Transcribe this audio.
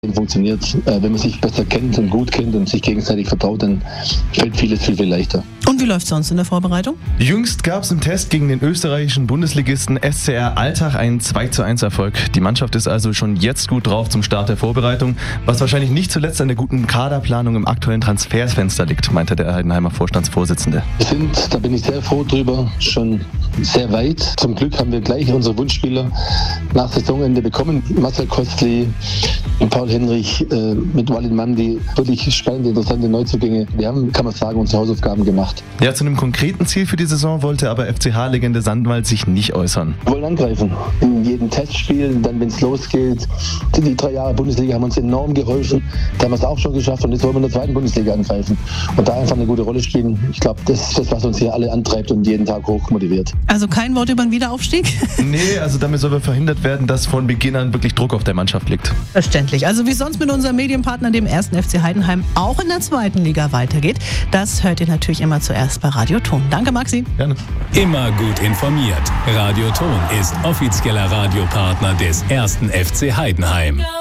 Funktioniert. Wenn man sich besser kennt und gut kennt und sich gegenseitig vertraut, dann fällt vieles viel leichter. Und wie läuft es sonst in der Vorbereitung? Jüngst gab es im Test gegen den österreichischen Bundesligisten SCR Altach einen 2:1 Erfolg. Die Mannschaft ist also schon jetzt gut drauf zum Start der Vorbereitung, was wahrscheinlich nicht zuletzt an der guten Kaderplanung im aktuellen Transferfenster liegt, meinte der Heidenheimer Vorstandsvorsitzende. Wir sind, da bin ich sehr froh drüber, schon sehr weit. Zum Glück haben wir gleich unsere Wunschspieler nach Saisonende bekommen. Marcel Kostli und Paul Henrich mit Walid Mandi. Wirklich spannende, interessante Neuzugänge. Wir haben, kann man sagen, unsere Hausaufgaben gemacht. Ja, zu einem konkreten Ziel für die Saison wollte aber FCH-Legende Sandwald sich nicht äußern. Wir wollen angreifen. In jedem Testspiel, dann wenn es losgeht. Die 3 Jahre Bundesliga haben uns enorm geholfen. Da haben wir es auch schon geschafft und jetzt wollen wir in der 2. Bundesliga angreifen. Und da einfach eine gute Rolle spielen. Ich glaube, das ist das, was uns hier alle antreibt und jeden Tag hoch motiviert. Also kein Wort über den Wiederaufstieg? Nee, also damit soll verhindert werden, dass von Beginn an wirklich Druck auf der Mannschaft liegt. Verständlich. Also wie es sonst mit unserem Medienpartner, dem 1. FC Heidenheim, auch in der 2. Liga weitergeht, das hört ihr natürlich immer zuerst bei Radio Ton. Danke, Maxi. Gerne. Immer gut informiert. Radio Ton ist offizieller Radiopartner des 1. FC Heidenheim.